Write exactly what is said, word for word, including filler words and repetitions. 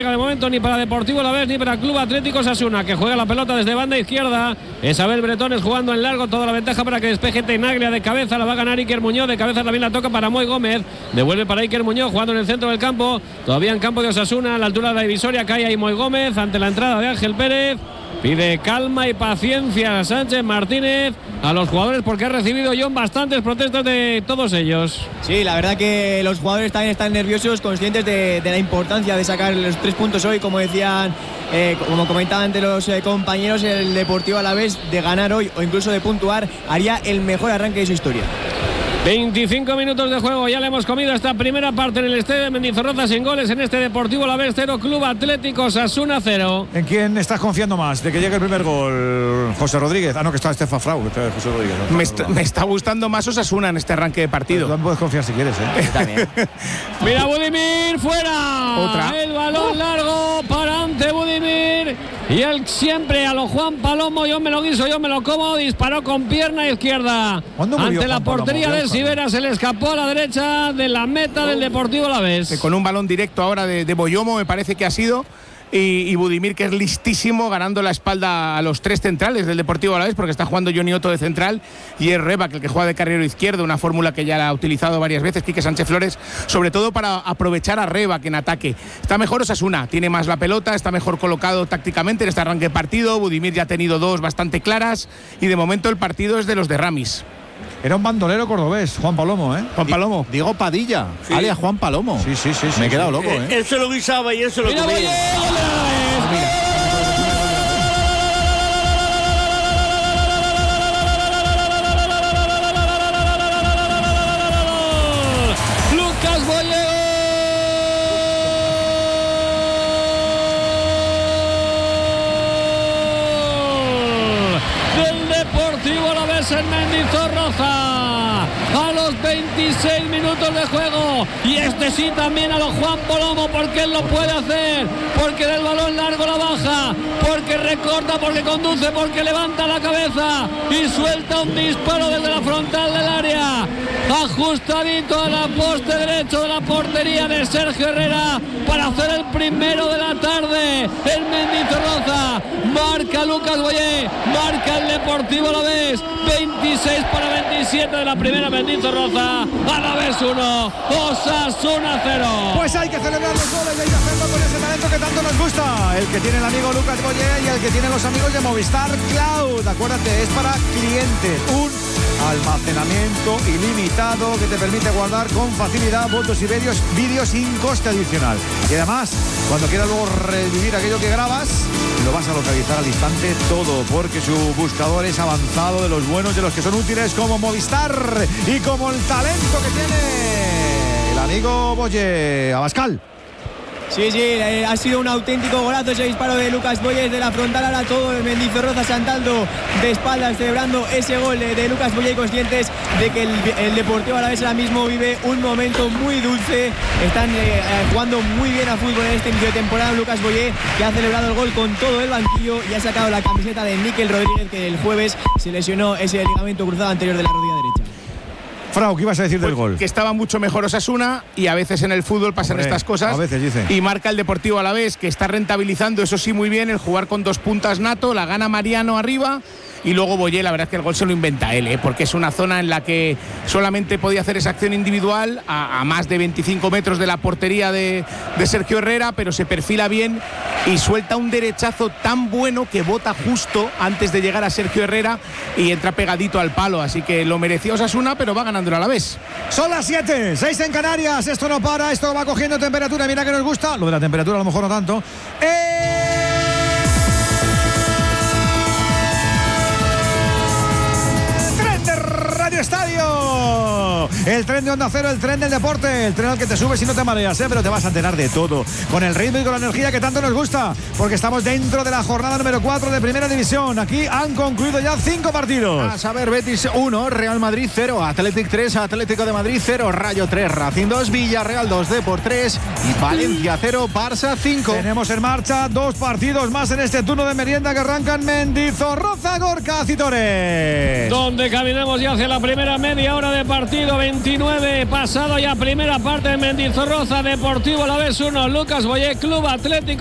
De momento ni para Deportivo Alavés ni para Club Atlético Osasuna, que juega la pelota desde banda izquierda. Isabel Bretones jugando en largo, toda la ventaja para que despeje Tenaglia de cabeza, la va a ganar Iker Muñoz, de cabeza también la toca para Moy Gómez, devuelve para Iker Muñoz jugando en el centro del campo, todavía en campo de Osasuna, a la altura de la divisoria cae ahí Moy Gómez ante la entrada de Ángel Pérez. Pide calma y paciencia a Sánchez Martínez a los jugadores porque ha recibido John bastantes protestas de todos ellos. Sí, la verdad que los jugadores también están nerviosos, conscientes de, de la importancia de sacar los tres puntos hoy, como decían, eh, como comentaban ante los eh, compañeros, el Deportivo Alavés de ganar hoy o incluso de puntuar haría el mejor arranque de su historia. veinticinco minutos de juego, ya le hemos comido esta primera parte en el estadio de Mendizorroza sin goles en este Deportivo Alavés cero, Club Atlético Osasuna cero. ¿En quién estás confiando más de que llegue el primer gol? José Rodríguez. Ah, no, que está Estefan Frau. José Rodríguez. No, me, está, me está gustando más Osasuna en este arranque de partido. Tú puedes confiar si quieres, ¿eh? También. Mira Budimir, fuera. Otra. El balón largo para ante Budimir. Y él siempre a lo Juan Palomo, yo me lo guiso, yo me lo como, disparó con pierna izquierda. Ante la portería de Sivera, se le escapó a la derecha de la meta del Deportivo Alavés. Con un balón directo ahora de, de Boyomo, me parece que ha sido. Y, y Budimir, que es listísimo, ganando la espalda a los tres centrales del Deportivo Alavés, porque está jugando Johnny Otto de central y es Rebac el que juega de carrilero izquierdo, una fórmula que ya la ha utilizado varias veces Quique Sánchez Flores, sobre todo para aprovechar a Rebac en ataque. Está mejor Osasuna, tiene más la pelota, está mejor colocado tácticamente en este arranque de partido. Budimir ya ha tenido dos bastante claras y de momento el partido es de los de Ramis. Era un bandolero cordobés, Juan Palomo, ¿eh? Juan Palomo. Diego Padilla, sí. Alias Juan Palomo. Sí, sí, sí. sí Me he sí, quedado sí. loco, ¿eh? Él se lo guisaba y él se lo Mira, comía. Boye, gol de Alavés. Lucas Boye. Del Deportivo Alavés en Mendizorroza. A los veintiséis minutos de juego. Y este sí también a los Juan Palomo, porque él lo puede hacer. Porque del balón largo la baja. Porque recorta, porque conduce, porque levanta la cabeza. Y suelta un disparo desde la frontal del área. Ajustadito a la poste derecho de la portería de Sergio Herrera. Para hacer el primero de la tarde. El Mendizorroza. Marca Lucas Boye. Marca el Deportivo Alavés. veintiséis para veintisiete de la primera Mendizorroza. Alavés uno, Osasuna cero. Pues hay que celebrar los goles y hay que hacerlo con ese talento que tanto nos gusta. El que tiene el amigo Lucas Boye y el que tiene los amigos de Movistar Cloud. Acuérdate, es para clientes. Un almacenamiento ilimitado que te permite guardar con facilidad fotos y vídeos, vídeos sin coste adicional. Y además, cuando quieras luego revivir aquello que grabas, lo vas a localizar al instante todo, porque su buscador es avanzado, de los buenos, de los que son útiles, como Movistar y como el talento que tiene el amigo Boye. Abascal. Sí, sí, eh, ha sido un auténtico golazo ese disparo de Lucas Boye de la frontal, ahora todo el Mendizorroza saltando de espaldas, celebrando ese gol de, de Lucas Boye, conscientes de que el, el Deportivo Alavés ahora mismo vive un momento muy dulce. Están eh, jugando muy bien a fútbol en este inicio de temporada. Lucas Boye, que ha celebrado el gol con todo el banquillo y ha sacado la camiseta de Mikel Rodríguez, que el jueves se lesionó ese ligamento cruzado anterior de la rodilla derecha. Frau, ¿qué ibas a decir pues del gol? Que estaba mucho mejor Osasuna y a veces en el fútbol pasan Hombre, estas cosas. a veces dicen. Y marca el Deportivo Alavés, que está rentabilizando, eso sí, muy bien, el jugar con dos puntas nato, la gana Mariano arriba. Y luego Boye, la verdad es que el gol se lo inventa él, ¿eh? Porque es una zona en la que solamente podía hacer esa acción individual a, a más de veinticinco metros de la portería de, de Sergio Herrera, pero se perfila bien y suelta un derechazo tan bueno que bota justo antes de llegar a Sergio Herrera y entra pegadito al palo. Así que lo mereció Osasuna, pero va ganando a la vez. Son las siete, seis en Canarias. Esto no para, esto va cogiendo temperatura. Mira que nos gusta. Lo de la temperatura a lo mejor no tanto. ¡Eh! Estadio, el tren de Onda Cero, el tren del deporte, el tren al que te subes y no te mareas, ¿eh? Pero te vas a enterar de todo, con el ritmo y con la energía que tanto nos gusta, porque estamos dentro de la jornada número cuatro de Primera División. Aquí han concluido ya cinco partidos. A saber, Betis uno, Real Madrid cero, Athletic tres, Atlético de Madrid cero, Rayo tres, Racing dos, Villarreal dos, Depor tres y Valencia cero, Barça cinco. Tenemos en marcha dos partidos más en este turno de merienda que arrancan Mendizorroza, Gorka Citores. Donde caminamos ya hacia la primera media hora de de partido, veintinueve, pasado ya primera parte de Mendizorroza, Deportivo Alavés uno, Lucas Boyé, Club Atlético